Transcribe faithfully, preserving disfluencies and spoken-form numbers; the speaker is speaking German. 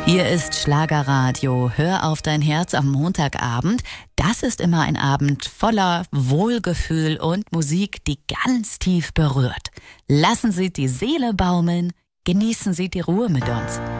Hier ist Schlagerradio. Hör auf dein Herz am Montagabend. Das ist immer ein Abend voller Wohlgefühl und Musik, die ganz tief berührt. Lassen Sie die Seele baumeln, genießen Sie die Ruhe mit uns.